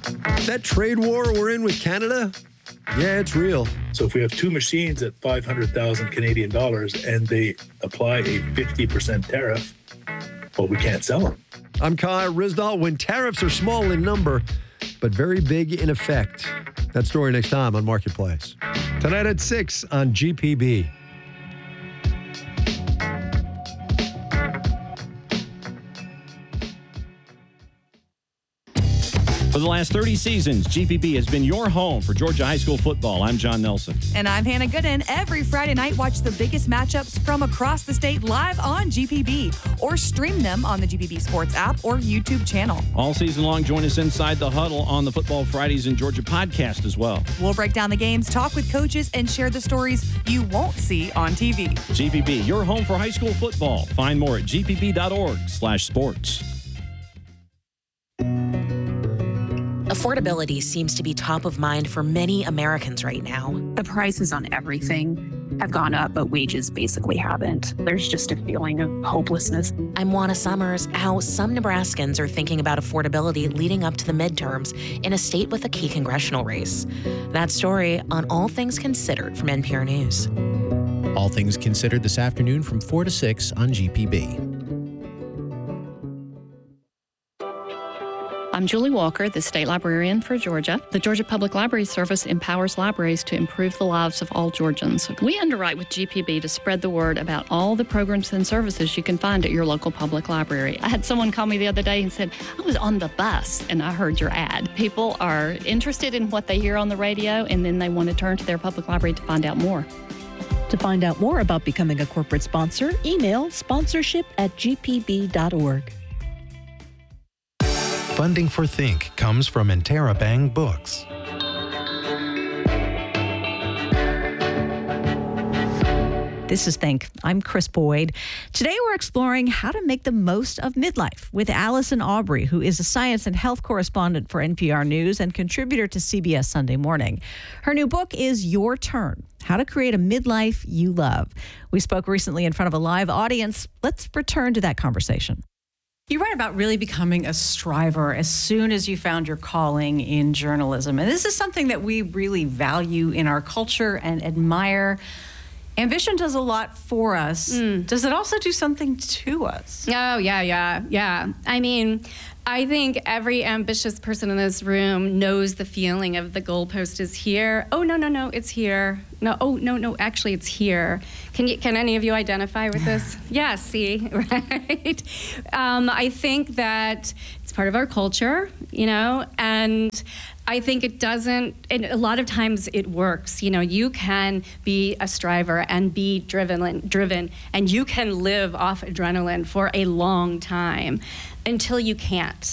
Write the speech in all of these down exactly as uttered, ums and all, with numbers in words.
That trade war we're in with Canada, yeah, it's real. So if we have two machines at five hundred thousand Canadian dollars and they apply a fifty percent tariff, well, we can't sell them. I'm Kyle Rizdal. When tariffs are small in number, but very big in effect. That story next time on Marketplace. Tonight at six on G P B. For the last thirty seasons, G P B has been your home for Georgia high school football. I'm John Nelson. And I'm Hannah Gooden. Every Friday night, watch the biggest matchups from across the state live on G P B or stream them on the G P B Sports app or YouTube channel. All season long, join us inside the huddle on the Football Fridays in Georgia podcast as well. We'll break down the games, talk with coaches, and share the stories you won't see on T V. G P B, your home for high school football. Find more at g p b dot org slash sports. Affordability seems to be top of mind for many Americans right now. The prices on everything have gone up, but wages basically haven't. There's just a feeling of hopelessness. I'm Juana Summers. How some Nebraskans are thinking about affordability leading up to the midterms in a state with a key congressional race. That story on All Things Considered from N P R News. All Things Considered this afternoon from four to six on G P B. I'm Julie Walker, the State Librarian for Georgia. The Georgia Public Library Service empowers libraries to improve the lives of all Georgians. We underwrite with G P B to spread the word about all the programs and services you can find at your local public library. I had someone call me the other day and said, I was on the bus and I heard your ad. People are interested in what they hear on the radio, and then they want to turn to their public library to find out more. To find out more about becoming a corporate sponsor, email sponsorship at g p b dot org. Funding for Think comes from Interabang Books. This is Think. I'm Chris Boyd. Today we're exploring how to make the most of midlife with Allison Aubrey, who is a science and health correspondent for N P R News and contributor to C B S Sunday Morning. Her new book is Your Turn: How to Create a Midlife You Love. We spoke recently in front of a live audience. Let's return to that conversation. You write about really becoming a striver as soon as you found your calling in journalism. And this is something that we really value in our culture and admire. Ambition does a lot for us. Mm. Does it also do something to us? Oh, yeah, yeah, yeah. I mean, I think every ambitious person in this room knows the feeling of the goalpost is here. Oh, no, no, no, it's here. No, oh, no, no, actually, it's here. Can you? Can any of you identify with this? Yeah, see, right? Um, I think that it's part of our culture, you know, and I think it doesn't, and a lot of times it works. You know, you can be a striver and be driven, driven, and you can live off adrenaline for a long time until you can't.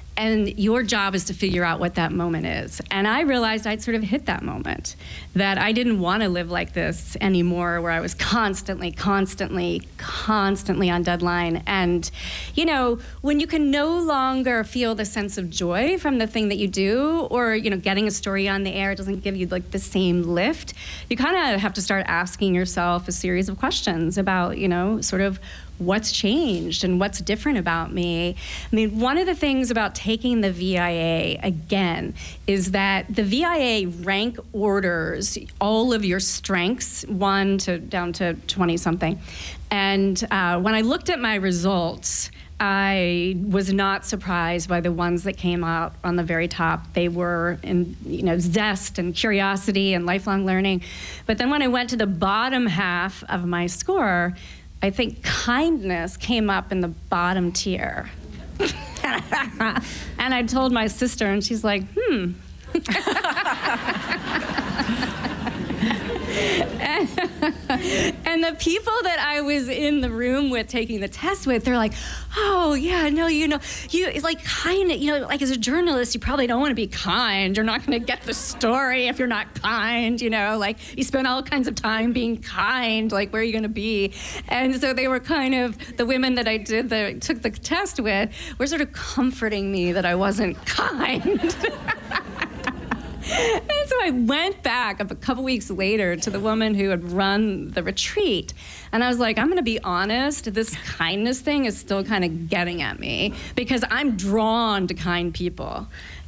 And your job is to figure out what that moment is. And I realized I'd sort of hit that moment, that I didn't want to live like this anymore, where I was constantly, constantly, constantly on deadline. And, you know, when you can no longer feel the sense of joy from the thing that you do, or, you know, getting a story on the air doesn't give you like the same lift, you kind of have to start asking yourself a series of questions about, you know, sort of what's changed and what's different about me. I mean, one of the things about taking the V I A again is that the V I A rank orders all of your strengths, one to down to twenty something. And uh, when I looked at my results, I was not surprised by the ones that came out on the very top. They were in, you know, zest and curiosity and lifelong learning. But then when I went to the bottom half of my score, I think kindness came up in the bottom tier. And I told my sister, and she's like, hmm. and, and the people that I was in the room with taking the test with, they're like, oh yeah, no, you know, you it's like kind of, you know, like as a journalist, you probably don't want to be kind. You're not going to get the story if you're not kind, you know, like you spend all kinds of time being kind, like where are you going to be? And so they were kind of, the women that I did the took the test with were sort of comforting me that I wasn't kind. And so I went back a couple weeks later to the woman who had run the retreat, and I was like, I'm going to be honest, this kindness thing is still kind of getting at me because I'm drawn to kind people.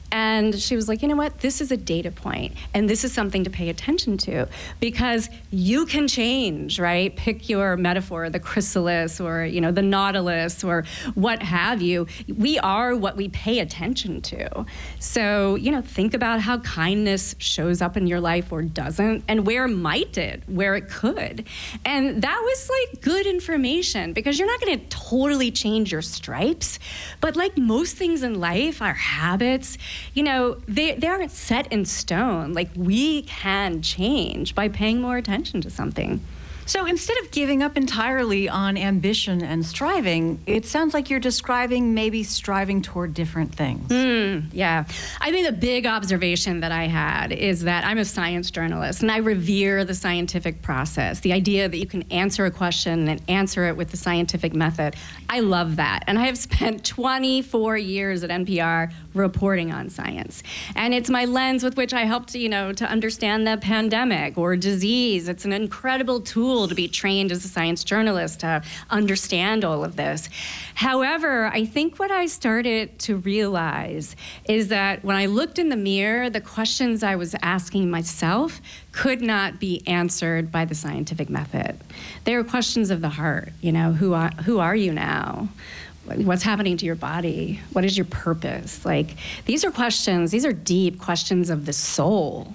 And she was like, you know what? This is a data point, and this is something to pay attention to, because you can change, right? Pick your metaphor, the chrysalis or, you know, the nautilus or what have you. We are what we pay attention to. So, you know, think about how kindness shows up in your life or doesn't, and where might it, where it could. And that was like good information, because you're not going to totally change your stripes, but like most things in life, our habits, you know, they, they aren't set in stone. Like, we can change by paying more attention to something. So instead of giving up entirely on ambition and striving, it sounds like you're describing maybe striving toward different things. Mm, yeah. I think the big observation that I had is that I'm a science journalist, and I revere the scientific process, the idea that you can answer a question and answer it with the scientific method. I love that. And I have spent twenty-four years at N P R reporting on science. And it's my lens with which I help to, you know, to understand the pandemic or disease. It's an incredible tool to be trained as a science journalist to understand all of this. However, I think what I started to realize is that when I looked in the mirror, the questions I was asking myself could not be answered by the scientific method. They were questions of the heart. You know, who are, who are you now? What's happening to your body? What is your purpose? Like, these are questions, these are deep questions of the soul.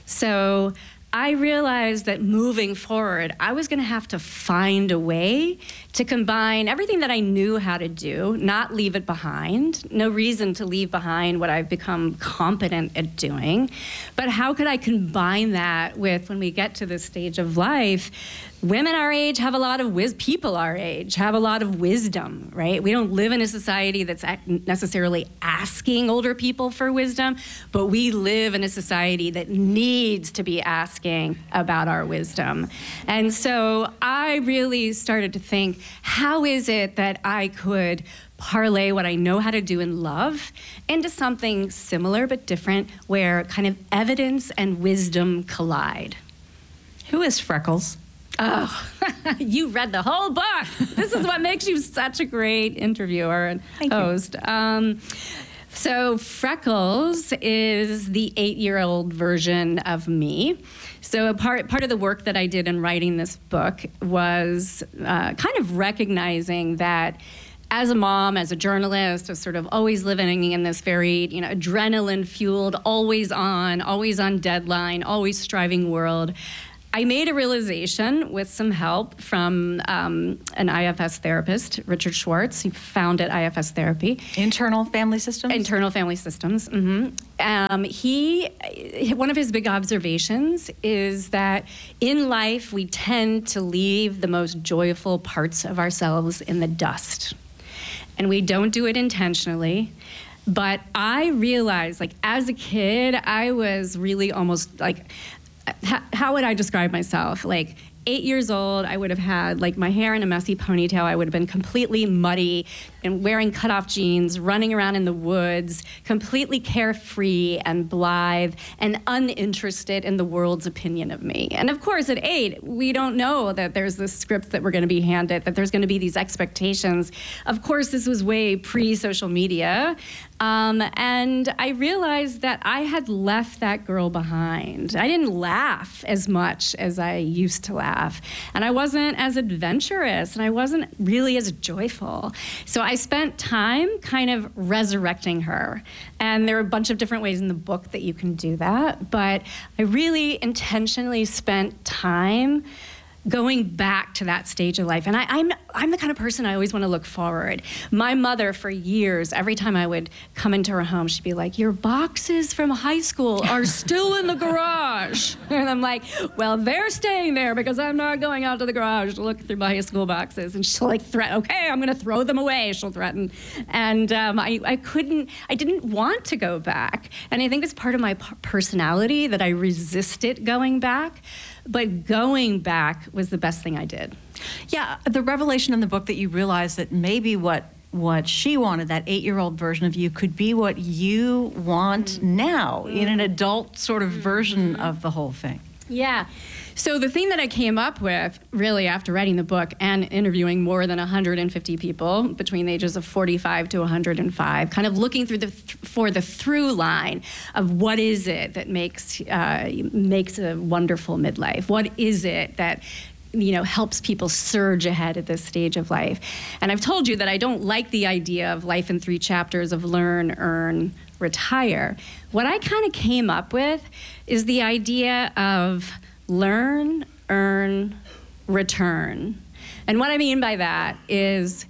So I realized that moving forward, I was gonna have to find a way to combine everything that I knew how to do, not leave it behind. No reason to leave behind what I've become competent at doing. But how could I combine that with, when we get to this stage of life, women our age have a lot of wis- people our age have a lot of wisdom, right? We don't live in a society that's necessarily asking older people for wisdom, but we live in a society that needs to be asking about our wisdom. And so I really started to think, how is it that I could parlay what I know how to do and love into something similar but different, where kind of evidence and wisdom collide? Who is Freckles? Oh, you read the whole book. This is what makes you such a great interviewer and Thank host. Um, so Freckles is the eight-year-old version of me. So a part, part of the work that I did in writing this book was uh, kind of recognizing that as a mom, as a journalist, as sort of always living in this very, you know, adrenaline-fueled, always on, always on deadline, always striving world, I made a realization with some help from um, an I F S therapist, Richard Schwartz. He founded I F S Therapy. Internal Family Systems? Internal Family Systems, mm-hmm. Um, he, one of his big observations is that in life, we tend to leave the most joyful parts of ourselves in the dust. And we don't do it intentionally. But I realized, like, as a kid, I was really almost like, how would I describe myself? Like, eight years old, I would have had like my hair in a messy ponytail. I would have been completely muddy and wearing cutoff jeans, running around in the woods, completely carefree and blithe and uninterested in the world's opinion of me. And of course, at eight, we don't know that there's this script that we're going to be handed, that there's going to be these expectations. Of course, this was way pre-social media. Um, and I realized that I had left that girl behind. I didn't laugh as much as I used to laugh. And I wasn't as adventurous, and I wasn't really as joyful. So I spent time kind of resurrecting her. And there are a bunch of different ways in the book that you can do that. But I really intentionally spent time going back to that stage of life. And I, I'm I'm the kind of person I always want to look forward. My mother, for years, every time I would come into her home, she'd be like, your boxes from high school are still in the garage. And I'm like, well, they're staying there because I'm not going out to the garage to look through my high school boxes. And she'll like threaten, okay, I'm gonna throw them away, she'll threaten. And um, I, I couldn't, I didn't want to go back. And I think it's part of my personality that I resisted going back. But going back was the best thing I did. Yeah, the revelation in the book that you realized that maybe what what she wanted, that eight-year-old version of you, could be what you want mm-hmm. now in an adult sort of version mm-hmm. of the whole thing. Yeah. So the thing that I came up with really after writing the book and interviewing more than one hundred fifty people between the ages of forty-five to one hundred five, kind of looking through the for the through line of what is it that makes uh, makes a wonderful midlife? What is it that you know, helps people surge ahead at this stage of life? And I've told you that I don't like the idea of life in three chapters of learn, earn, retire. What I kind of came up with is the idea of learn, earn, return. And what I mean by that is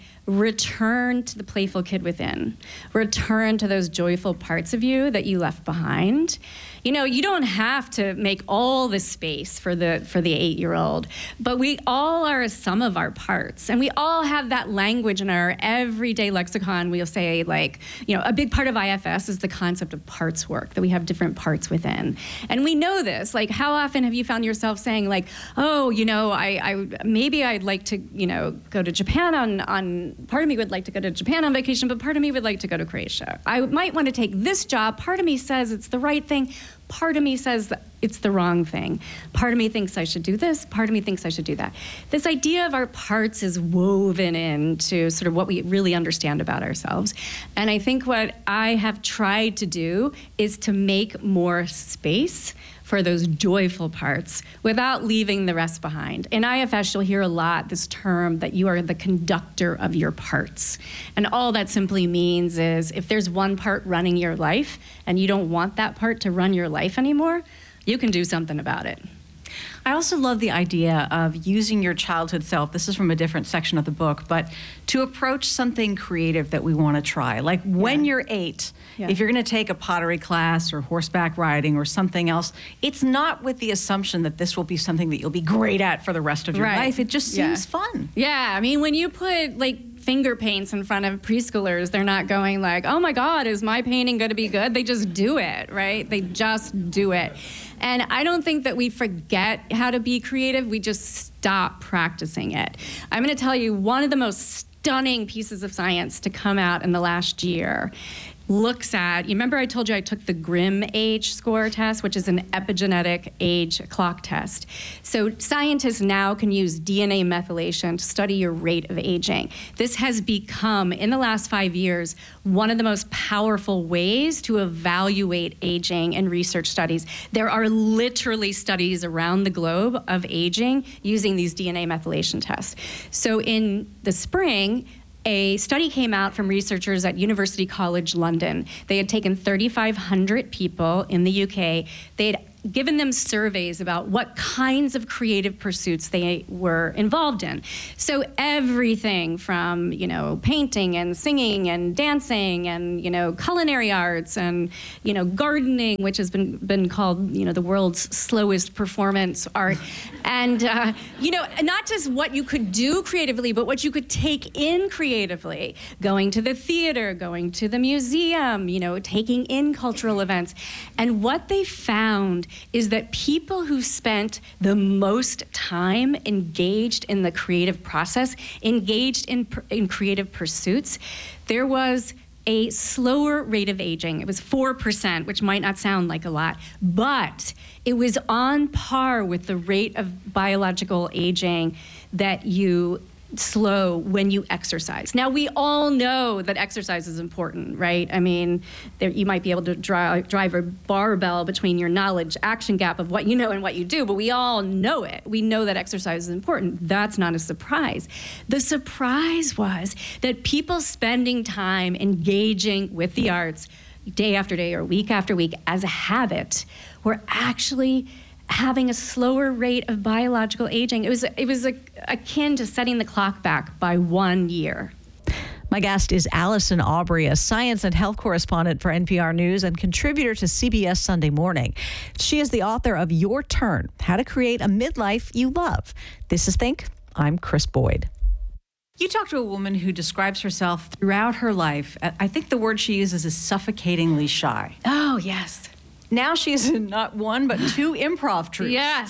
return to the playful kid within. Return to those joyful parts of you that you left behind. You know, you don't have to make all the space for the for the eight-year-old, but we all are a sum of our parts, and we all have that language in our everyday lexicon. We'll say, like, you know, a big part of I F S is the concept of parts work, that we have different parts within. And we know this. Like, how often have you found yourself saying, like, oh, you know, I, I maybe I'd like to, you know, go to Japan on, on, part of me would like to go to Japan on vacation, but part of me would like to go to Croatia. I might want to take this job. Part of me says it's the right thing. Part of me says that it's the wrong thing. Part of me thinks I should do this. Part of me thinks I should do that. This idea of our parts is woven into sort of what we really understand about ourselves. And I think what I have tried to do is to make more space for those joyful parts without leaving the rest behind. In I F S, you'll hear a lot this term that you are the conductor of your parts. And all that simply means is if there's one part running your life and you don't want that part to run your life anymore, you can do something about it. I also love the idea of using your childhood self. This is from a different section of the book, but to approach something creative that we want to try. Like when yeah. you're eight, yeah. if you're going to take a pottery class or horseback riding or something else, it's not with the assumption that this will be something that you'll be great at for the rest of your right. life. It just seems yeah. fun. Yeah, I mean, when you put like finger paints in front of preschoolers, they're not going like, oh my God, is my painting going to be good? They just do it, right? They just do it. And I don't think that we forget how to be creative. We just stop practicing it. I'm going to tell you one of the most stunning pieces of science to come out in the last year looks at, you remember I told you I took the Grimm age score test, which is an epigenetic age clock test. So scientists now can use D N A methylation to study your rate of aging. This has become, in the last five years, one of the most powerful ways to evaluate aging in research studies. There are literally studies around the globe of aging using these D N A methylation tests. So in the spring, a study came out from researchers at University College London. They had taken thirty-five hundred people in the U K. They had given them surveys about what kinds of creative pursuits they were involved in. So everything from, you know, painting and singing and dancing and, you know, culinary arts and, you know, gardening, which has been, been called, you know, the world's slowest performance art. And, uh, you know, not just what you could do creatively, but what you could take in creatively. Going to the theater, going to the museum, you know, taking in cultural events. And what they found is that people who spent the most time engaged in the creative process, engaged in, in creative pursuits, there was a slower rate of aging. It was four percent, which might not sound like a lot, but it was on par with the rate of biological aging that you slow when you exercise. Now, we all know that exercise is important, right? I mean, there, you might be able to drive, drive a barbell between your knowledge action gap of what you know and what you do, but we all know it. We know that exercise is important. That's not a surprise. The surprise was that people spending time engaging with the arts day after day or week after week as a habit were actually having a slower rate of biological aging. It was it was a, akin to setting the clock back by one year. My guest is Allison Aubrey, a science and health correspondent for N P R News and contributor to C B S Sunday Morning. She is the author of Your Turn, How to Create a Midlife You Love. This is Think. I'm Chris Boyd. You talk to a woman who describes herself throughout her life. I think the word she uses is suffocatingly shy. Oh, yes. Now she's in not one, but two improv troupes. Yes.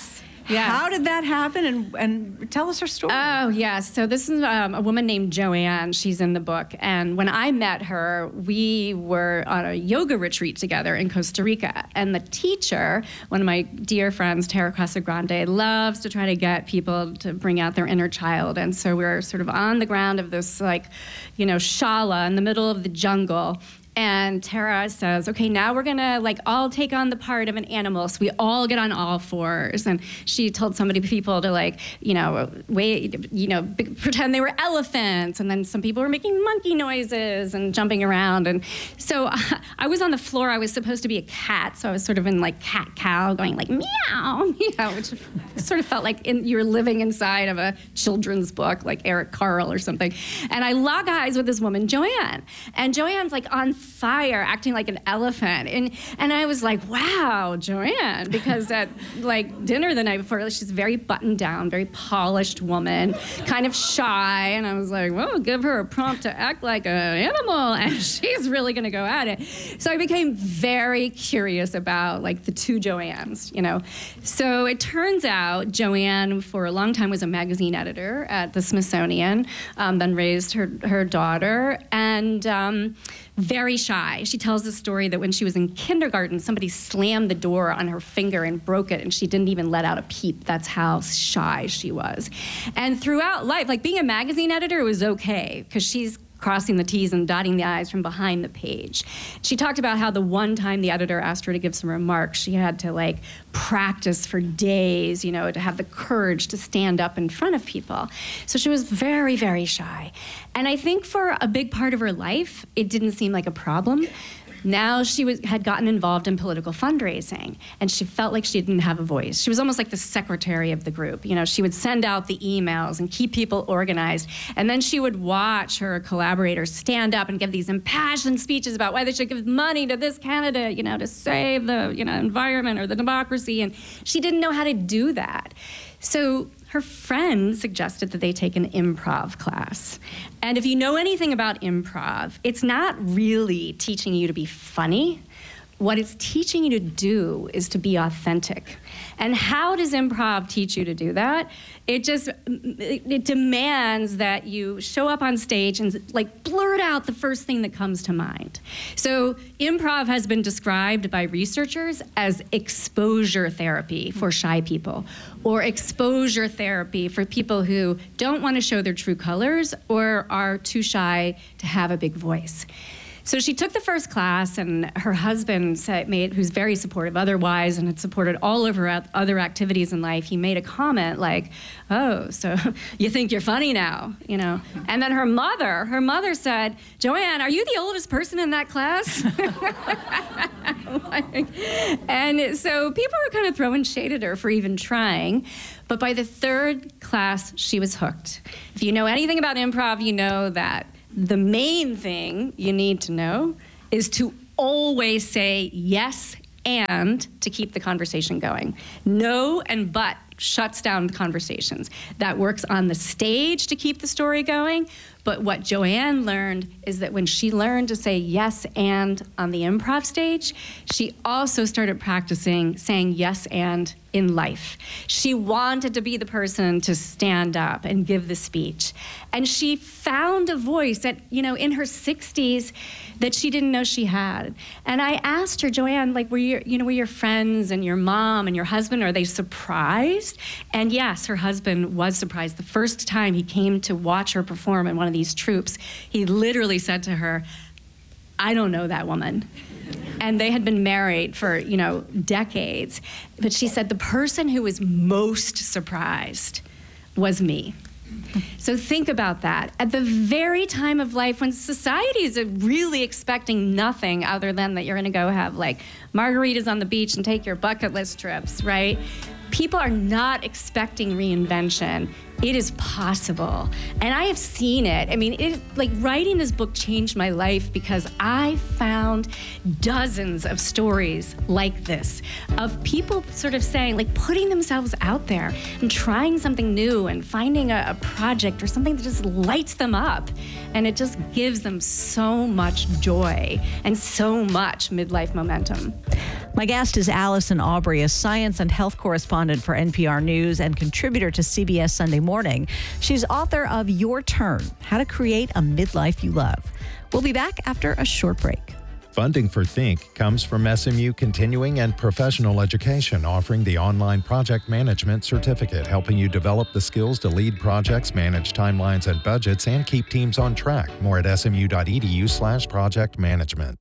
Yes. How did that happen? And, and tell us her story. Oh, yes. So this is um, a woman named Joanne. She's in the book. And when I met her, we were on a yoga retreat together in Costa Rica. And the teacher, one of my dear friends, Tara Casagrande, loves to try to get people to bring out their inner child. And so we we're sort of on the ground of this, like, you know, shala in the middle of the jungle. And Tara says, okay, now we're gonna like all take on the part of an animal. So we all get on all fours. And she told somebody, people to like, you know, wait, you know, b- pretend they were elephants. And then some people were making monkey noises and jumping around. And so uh, I was on the floor. I was supposed to be a cat. So I was sort of in like cat cow going like meow, meow, which sort of felt like in, you were living inside of a children's book, like Eric Carle or something. And I lock eyes with this woman, Joanne. And Joanne's like on fire, acting like an elephant. And and I was like, wow, Joanne, because at like dinner the night before, she's a very buttoned down, very polished woman, kind of shy. And I was like, well, give her a prompt to act like an animal, and she's really gonna go at it. So I became very curious about like the two Joannes, you know. So it turns out Joanne, for a long time, was a magazine editor at the Smithsonian, um, then raised her, her daughter, and um, very shy. She tells the story that when she was in kindergarten, somebody slammed the door on her finger and broke it, and she didn't even let out a peep. That's how shy she was. And throughout life, like being a magazine editor was okay, because she's crossing the T's and dotting the I's from behind the page. She talked about how the one time the editor asked her to give some remarks, she had to like practice for days, you know, to have the courage to stand up in front of people. So she was very, very shy. And I think for a big part of her life, it didn't seem like a problem. Now she was, had gotten involved in political fundraising, and she felt like she didn't have a voice. She was almost like the secretary of the group. You know, she would send out the emails and keep people organized, and then she would watch her collaborators stand up and give these impassioned speeches about why they should give money to this candidate, you know, to save the, you know, environment or the democracy, and she didn't know how to do that. So her friend suggested that they take an improv class. And if you know anything about improv, it's not really teaching you to be funny. What it's teaching you to do is to be authentic. And how does improv teach you to do that? It just, it, it demands that you show up on stage and like blurt out the first thing that comes to mind. So improv has been described by researchers as exposure therapy for shy people, or exposure therapy for people who don't want to show their true colors or are too shy to have a big voice. So she took the first class, and her husband said, made, who's very supportive otherwise and had supported all of her other activities in life, he made a comment like, oh, so you think you're funny now, you know? And then her mother, her mother said, Joanne, are you the oldest person in that class? like, and so people were kind of throwing shade at her for even trying. But by the third class, she was hooked. If you know anything about improv, you know that the main thing you need to know is to always say yes and to keep the conversation going. No and but shuts down conversations. That works on the stage to keep the story going. But what Joanne learned is that when she learned to say yes and on the improv stage, she also started practicing saying yes and in life. She wanted to be the person to stand up and give the speech. And she found a voice at, you know, in her sixties that she didn't know she had. And I asked her, Joanne, like, were your, you know, were your friends and your mom and your husband, are they surprised? And yes, her husband was surprised. The first time he came to watch her perform in one of these troupes, he literally said to her, I don't know that woman. And they had been married for, you know, decades. But she said the person who was most surprised was me. So think about that. At the very time of life when society is really expecting nothing other than that you're going to go have like margaritas on the beach and take your bucket list trips, right? People are not expecting reinvention. It is possible. And I have seen it. I mean, it, like writing this book changed my life because I found dozens of stories like this of people sort of saying, like putting themselves out there and trying something new and finding a, a project or something that just lights them up. And it just gives them so much joy and so much midlife momentum. My guest is Allison Aubrey, a science and health correspondent for N P R News and contributor to C B S Sunday Morning. She's author of Your Turn, How to Create a Midlife You Love. We'll be back after a short break. Funding for Think comes from S M U Continuing and Professional Education, offering the online project management certificate, helping you develop the skills to lead projects, manage timelines and budgets, and keep teams on track. More at smu.edu slash project management.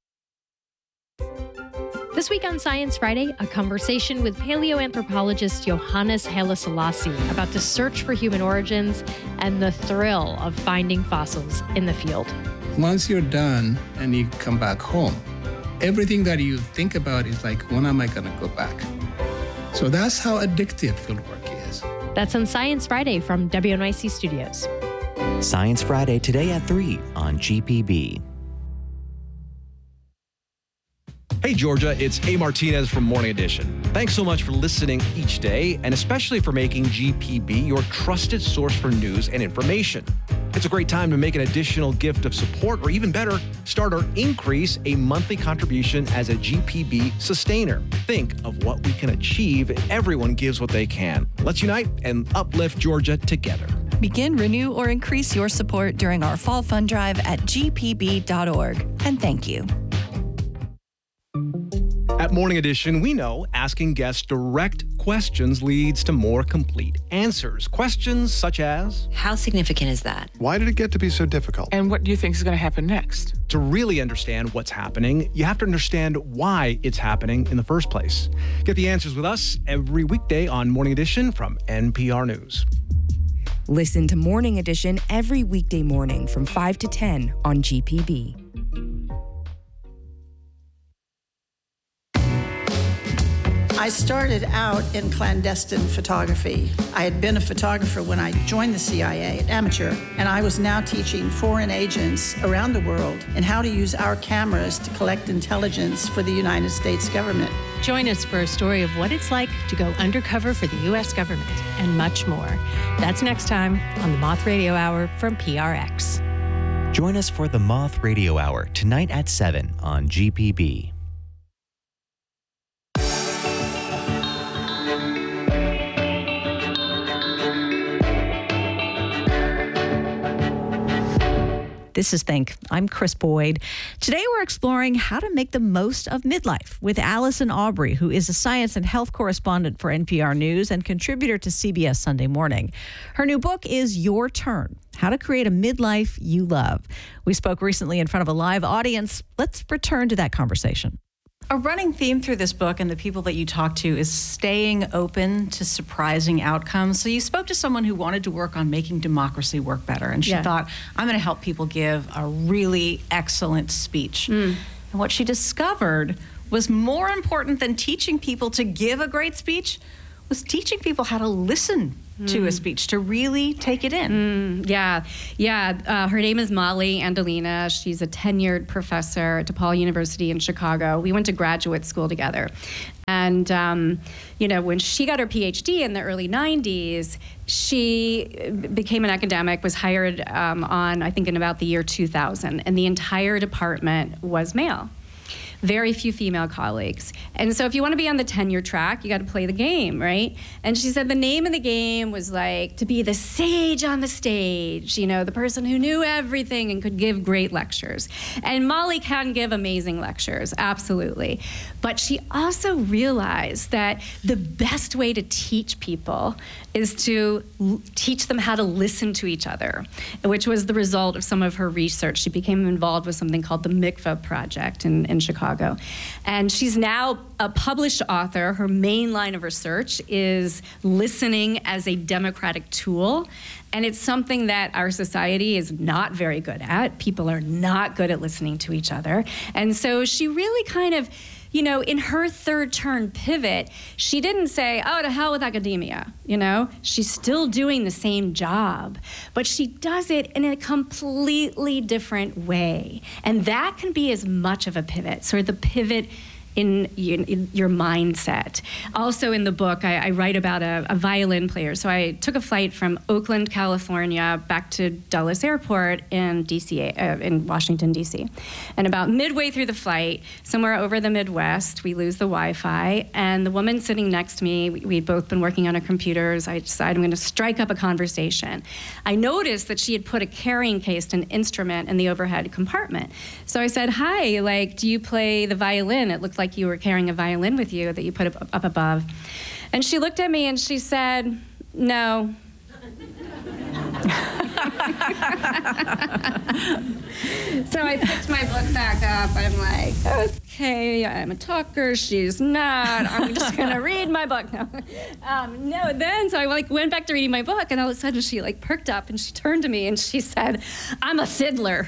This week on Science Friday, a conversation with paleoanthropologist Johannes Haile Selassie about the search for human origins and the thrill of finding fossils in the field. Once you're done and you come back home, everything that you think about is like, when am I going to go back? So that's how addictive fieldwork is. That's on Science Friday from W N Y C Studios. Science Friday today at three on G P B. Hey, Georgia, it's A. Martinez from Morning Edition. Thanks so much for listening each day, and especially for making G P B your trusted source for news and information. It's a great time to make an additional gift of support, or even better, start or increase a monthly contribution as a G P B sustainer. Think of what we can achieve if everyone gives what they can. Let's unite and uplift Georgia together. Begin, renew, or increase your support during our fall fund drive at g p b dot org. And thank you. At Morning Edition, we know asking guests direct questions leads to more complete answers. Questions such as, how significant is that? Why did it get to be so difficult? And what do you think is going to happen next? To really understand what's happening, you have to understand why it's happening in the first place. Get the answers with us every weekday on Morning Edition from N P R News. Listen to Morning Edition every weekday morning from five to ten on G P B. I started out in clandestine photography. I had been a photographer when I joined the C I A, amateur, and I was now teaching foreign agents around the world in how to use our cameras to collect intelligence for the United States government. Join us for a story of what it's like to go undercover for the U S government and much more. That's next time on the Moth Radio Hour from P R X. Join us for the Moth Radio Hour tonight at seven on G P B. This is Think. I'm Chris Boyd. Today we're exploring how to make the most of midlife with Allison Aubrey, who is a science and health correspondent for N P R News and contributor to C B S Sunday Morning. Her new book is Your Turn, How to Create a Midlife You Love. We spoke recently in front of a live audience. Let's return to that conversation. A running theme through this book and the people that you talk to is staying open to surprising outcomes. So you spoke to someone who wanted to work on making democracy work better, and she Yeah. thought, I'm going to help people give a really excellent speech. Mm. And what she discovered was more important than teaching people to give a great speech was teaching people how to listen to a speech, to really take it in. Mm, yeah, yeah. Uh, her name is Molly Andolina. She's a tenured professor at DePaul University in Chicago. We went to graduate school together. And, um, you know, when she got her P H D in the early nineties, she became an academic, was hired um, on, I think, in about the year two thousand. And the entire department was male. Very few female colleagues. And so if you want to be on the tenure track, you got to play the game, right? And she said the name of the game was like to be the sage on the stage, you know, the person who knew everything and could give great lectures. And Molly can give amazing lectures, absolutely. But she also realized that the best way to teach people is to l- teach them how to listen to each other, which was the result of some of her research. She became involved with something called the Mikvah Project in, in Chicago. And she's now a published author. Her main line of research is listening as a democratic tool. And it's something that our society is not very good at. People are not good at listening to each other. And so she really kind of, you know, in her third turn pivot, she didn't say, oh, to hell with academia, you know? She's still doing the same job, but she does it in a completely different way. And that can be as much of a pivot, sort of the pivot in, in your mindset. Also in the book, I, I write about a, a violin player. So I took a flight from Oakland, California, back to Dulles Airport in D C, uh, in Washington, D C. And about midway through the flight, somewhere over the Midwest, we lose the Wi-Fi, and the woman sitting next to me, we, we'd both been working on our computers. I decided I'm going to strike up a conversation. I noticed that she had put a carrying case, an instrument, in the overhead compartment. So I said, "Hi, like, do you play the violin? It looked like you were carrying a violin with you that you put up, up above." And she looked at me and she said, "No." So I picked my book back up. I'm like, okay, I'm a talker. She's not. I'm just gonna read my book now. Um, no, then so I like went back to reading my book, and all of a sudden she like perked up and she turned to me and she said, "I'm a fiddler."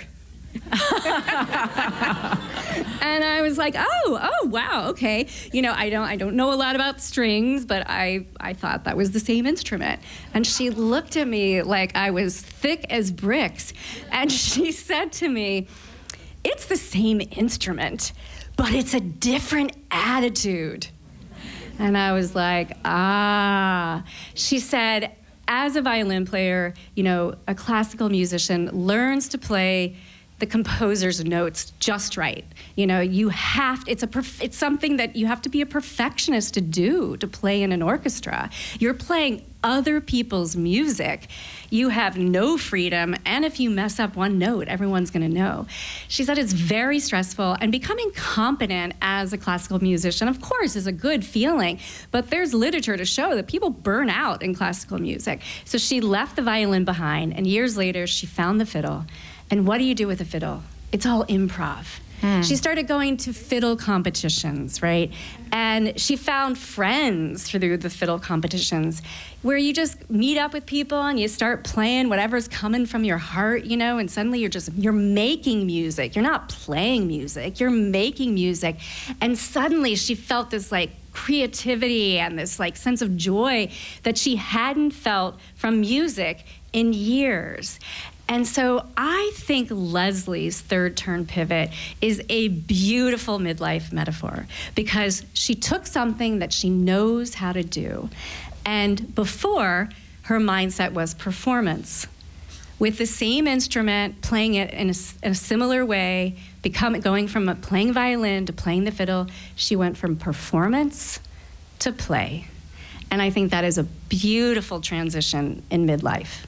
And I was like, oh, oh, wow, okay. You know, I don't, I don't know a lot about strings, but I, I thought that was the same instrument. And she looked at me like I was thick as bricks, and she said to me, "It's the same instrument, but it's a different attitude." And I was like, ah. She said, as a violin player, you know, a classical musician learns to play the composer's notes just right. You know, you have, it's a, perf- it's something that you have to be a perfectionist to do, to play in an orchestra. You're playing other people's music. You have no freedom, and if you mess up one note, everyone's gonna know. She said it's very stressful, and becoming competent as a classical musician, of course, is a good feeling, but there's literature to show that people burn out in classical music. So she left the violin behind, and years later, she found the fiddle. And what do you do with a fiddle? It's all improv. Hmm. She started going to fiddle competitions, right? And she found friends through the fiddle competitions where you just meet up with people and you start playing whatever's coming from your heart, you know, and suddenly you're just, you're making music. You're not playing music, you're making music. And suddenly she felt this like creativity and this like sense of joy that she hadn't felt from music in years. And so I think Leslie's third turn pivot is a beautiful midlife metaphor because she took something that she knows how to do. And before, her mindset was performance. With the same instrument, playing it in a, in a similar way, become, going from a playing violin to playing the fiddle, she went from performance to play. And I think that is a beautiful transition in midlife.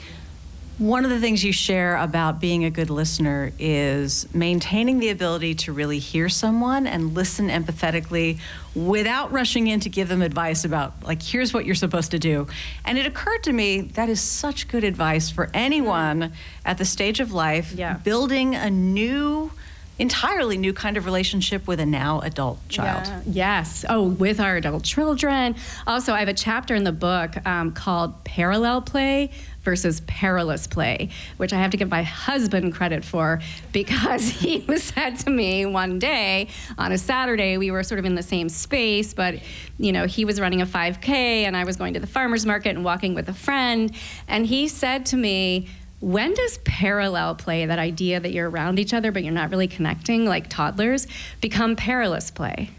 One of the things you share about being a good listener is maintaining the ability to really hear someone and listen empathetically without rushing in to give them advice about, like, here's what you're supposed to do. And it occurred to me that is such good advice for anyone at the stage of life, yeah. building a new, entirely new kind of relationship with a now adult child. Yeah. Yes. Oh, with our adult children. Also, I have a chapter in the book um, called Parallel Play versus Perilous Play, which I have to give my husband credit for because he said to me one day on a Saturday, we were sort of in the same space, but you know, he was running a five K and I was going to the farmer's market and walking with a friend. And he said to me, when does parallel play, that idea that you're around each other but you're not really connecting like toddlers, become perilous play?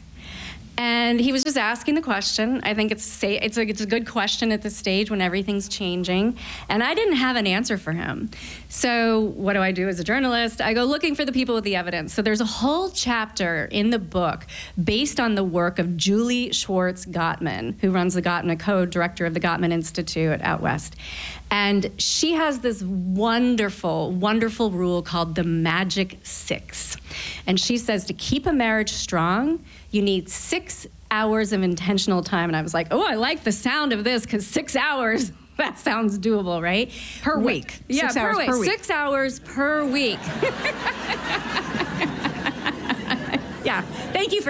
And he was just asking the question. I think it's say, it's a, it's a good question at this stage when everything's changing. And I didn't have an answer for him. So what do I do as a journalist? I go looking for the people with the evidence. So there's a whole chapter in the book based on the work of Julie Schwartz Gottman, who runs the Gottman, co-director of the Gottman Institute out west. And she has this wonderful, wonderful rule called the Magic Six. And she says to keep a marriage strong, you need six hours of intentional time. And I was like, oh, I like the sound of this because six hours, that sounds doable, right? Per week. Yeah, six per hours week. per week. Six hours per week. Yeah, thank you for that.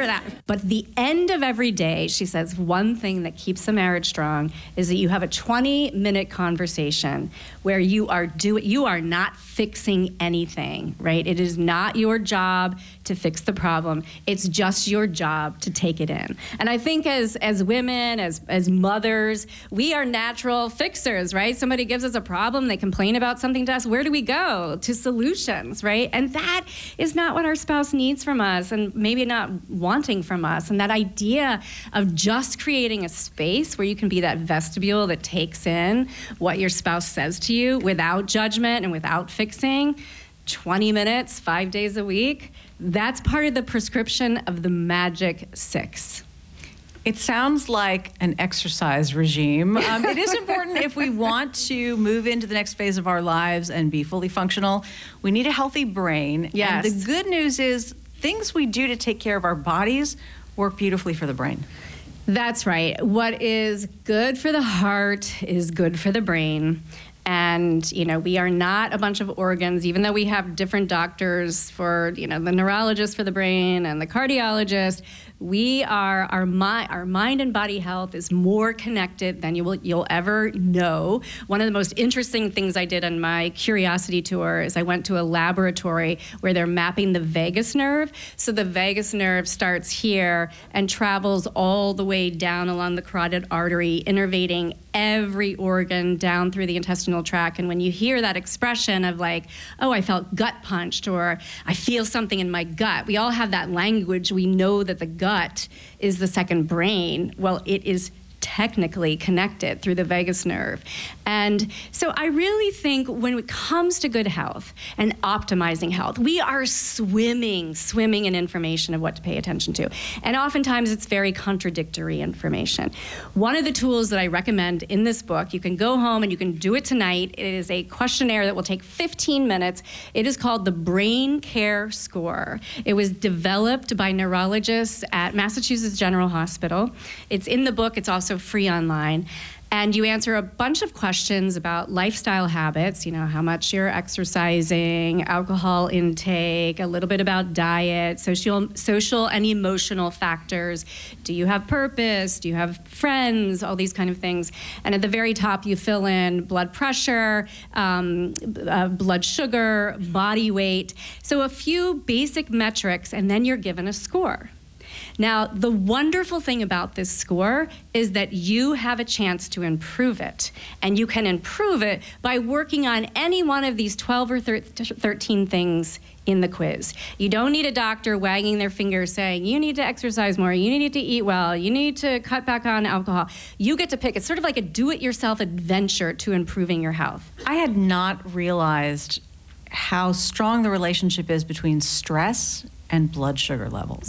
But the end of every day, she says, one thing that keeps the marriage strong is that you have a twenty minute conversation where you are do you are not fixing anything, right? It is not your job to fix the problem. It's just your job to take it in. And I think as as women, as as mothers, we are natural fixers, right? Somebody gives us a problem, they complain about something to us. Where do we go? To solutions, right? And that is not what our spouse needs from us, and maybe not wanting from us. And that idea of just creating a space where you can be that vestibule that takes in what your spouse says to you without judgment and without fixing, twenty minutes, five days a week, that's part of the prescription of the magic six. It sounds like an exercise regime. Um, it is important if we want to move into the next phase of our lives and be fully functional. We need a healthy brain. Yes. And the good news is things we do to take care of our bodies work beautifully for the brain. That's right. What is good for the heart is good for the brain. And, you know, we are not a bunch of organs, even though we have different doctors for, you know, the neurologist for the brain and the cardiologist. We are, our, mi- our mind and body health is more connected than you will, you'll ever know. One of the most interesting things I did on my curiosity tour is I went to a laboratory where they're mapping the vagus nerve. So the vagus nerve starts here and travels all the way down along the carotid artery, innervating every organ down through the intestinal tract. And when you hear that expression of like, oh, I felt gut punched, or I feel something in my gut, we all have that language. We know that the gut is the second brain. Well, it is technically connected through the vagus nerve. And so I really think when it comes to good health and optimizing health, we are swimming, swimming in information of what to pay attention to. And oftentimes it's very contradictory information. One of the tools that I recommend in this book, you can go home and you can do it tonight. It is a questionnaire that will take fifteen minutes. It is called the Brain Care Score. It was developed by neurologists at Massachusetts General Hospital. It's in the book. It's also free online. And you answer a bunch of questions about lifestyle habits, you know, how much you're exercising, alcohol intake, a little bit about diet, social, social and emotional factors. Do you have purpose? Do you have friends? All these kind of things. And at the very top, you fill in blood pressure, um, uh, blood sugar, body weight. So a few basic metrics, and then you're given a score. Now, the wonderful thing about this score is that you have a chance to improve it. And you can improve it by working on any one of these twelve or thirteen things in the quiz. You don't need a doctor wagging their finger saying, you need to exercise more, you need to eat well, you need to cut back on alcohol. You get to pick. It's sort of like a do-it-yourself adventure to improving your health. I had not realized how strong the relationship is between stress and blood sugar levels.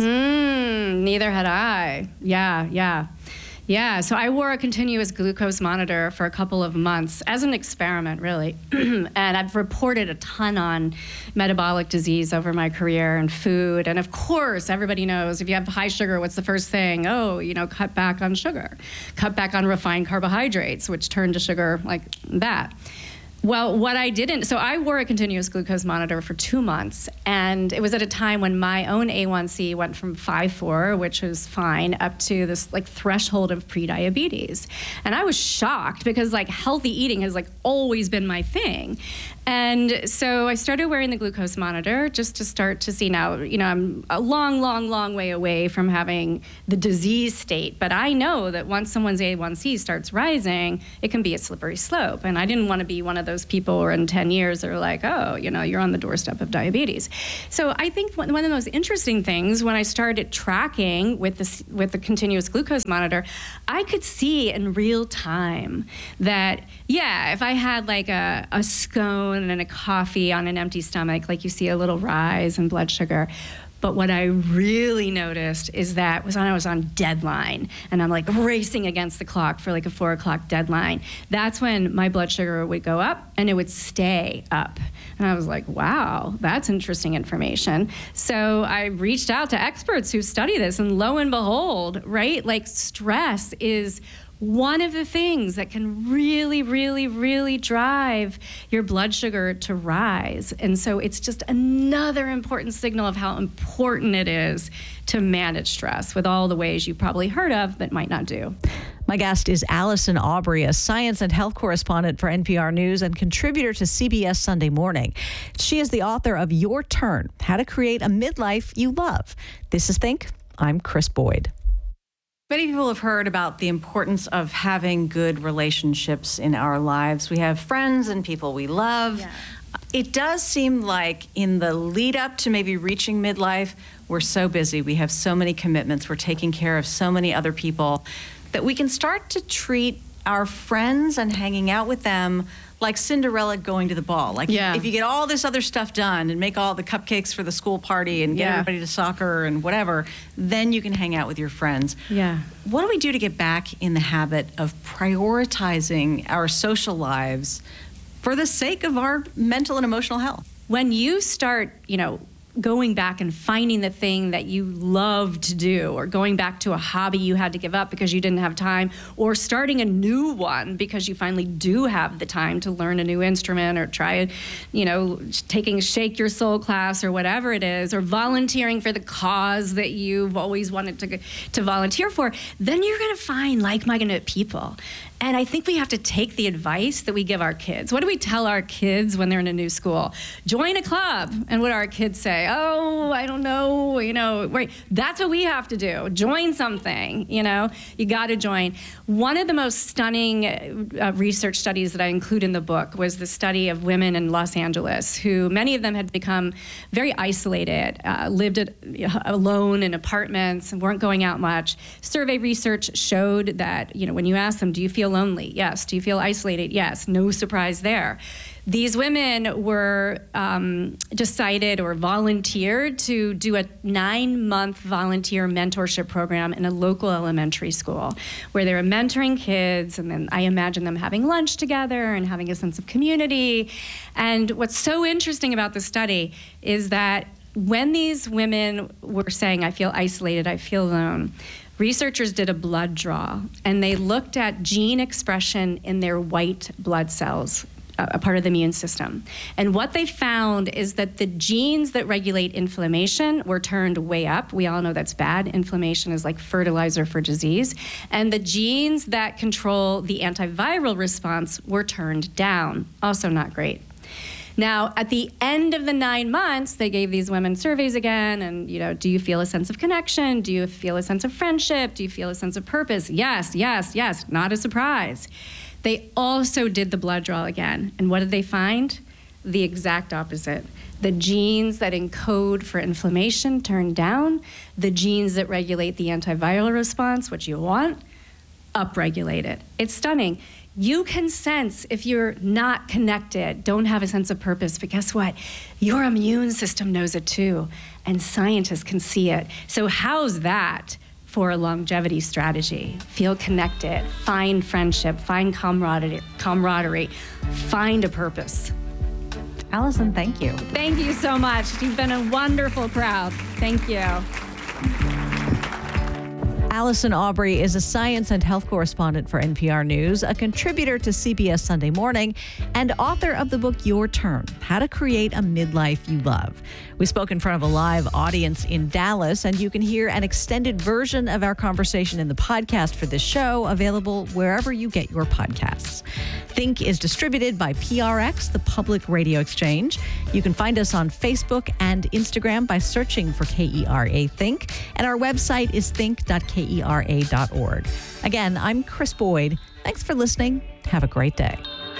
Mm, neither had I. Yeah, yeah. Yeah, so I wore a continuous glucose monitor for a couple of months as an experiment, really. And I've reported a ton on metabolic disease over my career and food. And of course, everybody knows if you have high sugar, what's the first thing? Oh, you know, cut back on sugar. Cut back on refined carbohydrates, which turn to sugar like that. Well, what I didn't, so I wore a continuous glucose monitor for two months, and it was at a time when my own A one C went from five point four, which was fine, up to this like threshold of prediabetes. And I was shocked because like healthy eating has like always been my thing. And so I started wearing the glucose monitor just to start to see now, you know, I'm a long, long, long way away from having the disease state, but I know that once someone's A one C starts rising, it can be a slippery slope. And I didn't want to be one of those people where in ten years they're like, oh, you know, you're on the doorstep of diabetes. So I think one of the most interesting things when I started tracking with this with the continuous glucose monitor, I could see in real time that, yeah, if I had like a, a scone and a coffee on an empty stomach, like you see a little rise in blood sugar. But what I really noticed is that was when I was on deadline and I'm like racing against the clock for like a four o'clock deadline. That's when my blood sugar would go up and it would stay up. And I was like, wow, that's interesting information. So I reached out to experts who study this, and lo and behold, right, like stress is one of the things that can really, really, really drive your blood sugar to rise. And so it's just another important signal of how important it is to manage stress with all the ways you've probably heard of but might not do. My guest is Allison Aubrey, a science and health correspondent for N P R News and contributor to C B S Sunday Morning. She is the author of Your Turn, How to Create a Midlife You Love. This is Think. I'm Chris Boyd. Many people have heard about the importance of having good relationships in our lives. We have friends and people we love. Yeah. It does seem like in the lead up to maybe reaching midlife, we're so busy. We have so many commitments. We're taking care of so many other people that we can start to treat our friends and hanging out with them like Cinderella going to the ball. Like yeah. if you get all this other stuff done and make all the cupcakes for the school party and get yeah. everybody to soccer and whatever, then you can hang out with your friends. Yeah. What do we do to get back in the habit of prioritizing our social lives for the sake of our mental and emotional health? When you start, you know, going back and finding the thing that you love to do, or going back to a hobby you had to give up because you didn't have time, or starting a new one because you finally do have the time to learn a new instrument, or try, you know, taking a Shake Your Soul class or whatever it is, or volunteering for the cause that you've always wanted to to volunteer for, then you're going to find like-minded people. And I think we have to take the advice that we give our kids. What do we tell our kids when they're in a new school? Join a club. And what do our kids say? Oh, I don't know, you know, right. That's what we have to do. Join something, you know, you got to join. One of the most stunning uh, research studies that I include in the book was the study of women in Los Angeles, who many of them had become very isolated, uh, lived at, uh, alone in apartments and weren't going out much. Survey research showed that, you know, when you ask them, do you feel lonely? Yes. Do you feel isolated? Yes. No surprise there. These women were um, decided or volunteered to do a nine-month volunteer mentorship program in a local elementary school where they were mentoring kids, and then I imagine them having lunch together and having a sense of community. And what's so interesting about the study is that when these women were saying, I feel isolated, I feel alone, researchers did a blood draw, and they looked at gene expression in their white blood cells, a part of the immune system. And what they found is that the genes that regulate inflammation were turned way up. We all know that's bad. Inflammation is like fertilizer for disease. And the genes that control the antiviral response were turned down. Also not great. Now, at the end of the nine months, they gave these women surveys again, and, you know, do you feel a sense of connection? Do you feel a sense of friendship? Do you feel a sense of purpose? Yes, yes, yes, not a surprise. They also did the blood draw again, and what did they find? The exact opposite. The genes that encode for inflammation turned down. The genes that regulate the antiviral response, what you want, upregulated. It's stunning. You can sense if you're not connected, don't have a sense of purpose, but guess what? Your immune system knows it too, and scientists can see it. So how's that for a longevity strategy? Feel connected, find friendship, find camaraderie, camaraderie, find a purpose. Allison, thank you. Thank you so much. You've been a wonderful crowd. Thank you. Allison Aubrey is a science and health correspondent for N P R News, a contributor to C B S Sunday Morning, and author of the book Your Turn, How to Create a Midlife You Love. We spoke in front of a live audience in Dallas, and you can hear an extended version of our conversation in the podcast for this show, available wherever you get your podcasts. Think is distributed by P R X, the Public Radio Exchange. You can find us on Facebook and Instagram by searching for K E R A Think, and our website is think dot k e r a dot org. Again, I'm Chris Boyd. Thanks for listening. Have a great day.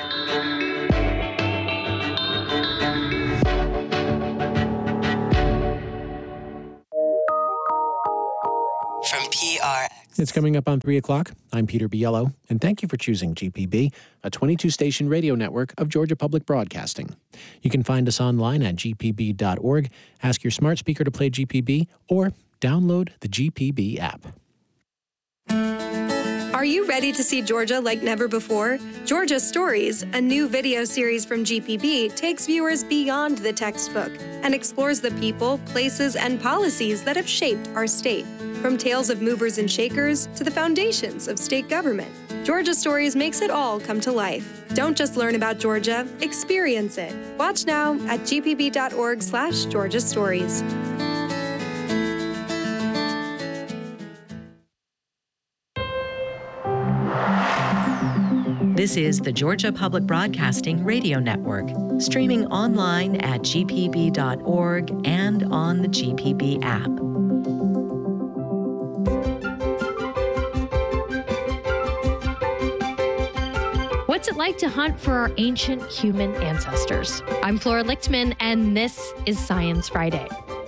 From P R X. It's coming up on three o'clock. I'm Peter Biello, and thank you for choosing G P B, a twenty-two station radio network of Georgia Public Broadcasting. You can find us online at g p b dot org, ask your smart speaker to play G P B, or download the G P B app. Are you ready to see Georgia like never before? Georgia Stories, a new video series from G P B, takes viewers beyond the textbook and explores the people, places, and policies that have shaped our state, from tales of movers and shakers to the foundations of state government. Georgia Stories makes it all come to life. Don't just learn about Georgia, experience it. Watch now at gpb.org slash Georgia Stories. This is the Georgia Public Broadcasting Radio Network, streaming online at g p b dot org and on the G P B app. What's it like to hunt for our ancient human ancestors? I'm Flora Lichtman, and this is Science Friday.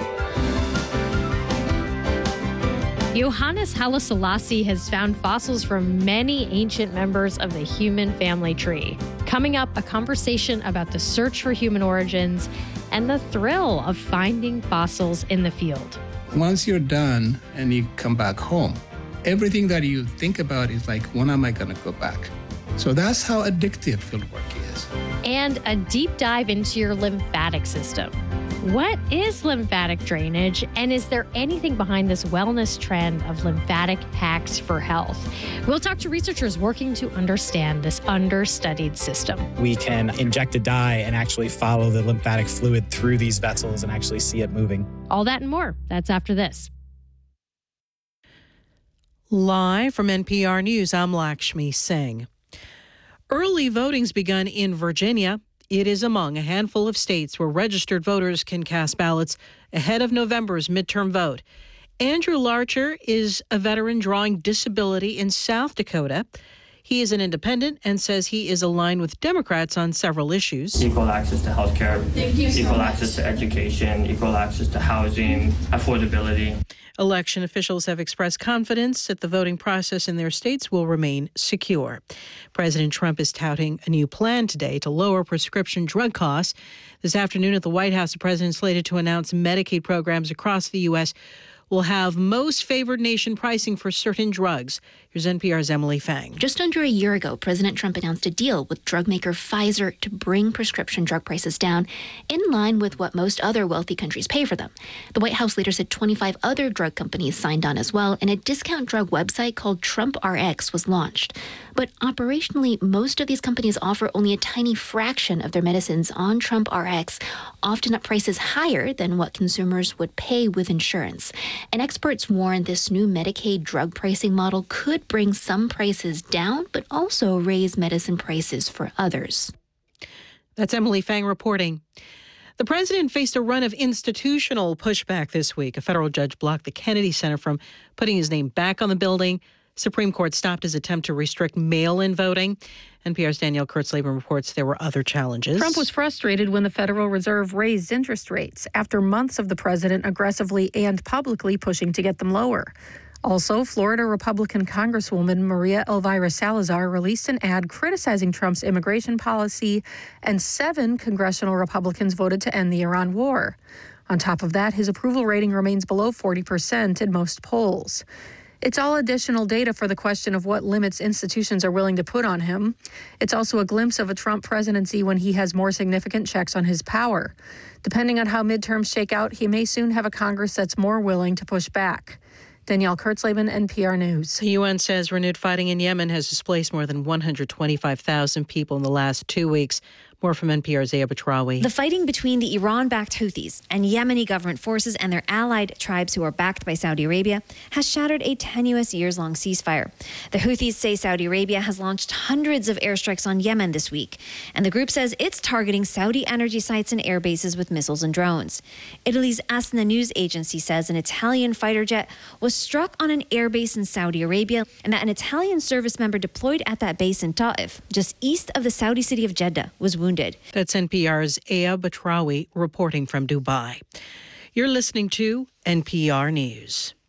Johannes Haile Selassie has found fossils from many ancient members of the human family tree. Coming up, a conversation about the search for human origins and the thrill of finding fossils in the field. Once you're done and you come back home, everything that you think about is like, when am I going to go back? So that's how addictive fieldwork is. And a deep dive into your lymphatic system. What is lymphatic drainage, and is there anything behind this wellness trend of lymphatic hacks for health? We'll talk to researchers working to understand this understudied system. We can inject a dye and actually follow the lymphatic fluid through these vessels and actually see it moving. All that and more. That's after this. Live from N P R News, I'm Lakshmi Singh. Early voting's begun in Virginia. It is among a handful of states where registered voters can cast ballots ahead of November's midterm vote. Andrew Larcher is a veteran drawing disability in South Dakota. He is an independent and says he is aligned with Democrats on several issues. Equal access to health care, equal access to education, equal access to housing, affordability. Election officials have expressed confidence that the voting process in their states will remain secure. President Trump is touting a new plan today to lower prescription drug costs. This afternoon at the White House, the president slated to announce Medicaid programs across the U S will have most favored nation pricing for certain drugs. Here's N P R's Emily Fang. Just under a year ago, President Trump announced a deal with drug maker Pfizer to bring prescription drug prices down in line with what most other wealthy countries pay for them. The White House later said twenty-five other drug companies signed on as well, and a discount drug website called Trump R X was launched. But operationally, most of these companies offer only a tiny fraction of their medicines on Trump R X, often at prices higher than what consumers would pay with insurance. And experts warn this new Medicaid drug pricing model could bring some prices down, but also raise medicine prices for others. That's Emily Fang reporting. The president faced a run of institutional pushback this week. A federal judge blocked the Kennedy Center from putting his name back on the building. Supreme Court stopped his attempt to restrict mail-in voting. N P R's Danielle Kurtzleben reports there were other challenges. Trump was frustrated when the Federal Reserve raised interest rates after months of the president aggressively and publicly pushing to get them lower. Also, Florida Republican Congresswoman Maria Elvira Salazar released an ad criticizing Trump's immigration policy, and seven congressional Republicans voted to end the Iran war. On top of that, his approval rating remains below forty percent in most polls. It's all additional data for the question of what limits institutions are willing to put on him. It's also a glimpse of a Trump presidency when he has more significant checks on his power. Depending on how midterms shake out, he may soon have a Congress that's more willing to push back. Danielle Kurtzleben, N P R News. The U N says renewed fighting in Yemen has displaced more than one hundred twenty-five thousand people in the last two weeks. More from N P R's Zaya Batrawi. The fighting between the Iran-backed Houthis and Yemeni government forces and their allied tribes who are backed by Saudi Arabia has shattered a tenuous years-long ceasefire. The Houthis say Saudi Arabia has launched hundreds of airstrikes on Yemen this week, and the group says it's targeting Saudi energy sites and air bases with missiles and drones. Italy's Asna news agency says an Italian fighter jet was struck on an air base in Saudi Arabia, and that an Italian service member deployed at that base in Ta'if, just east of the Saudi city of Jeddah, was wounded. That's N P R's Aya Batrawi reporting from Dubai. You're listening to N P R News.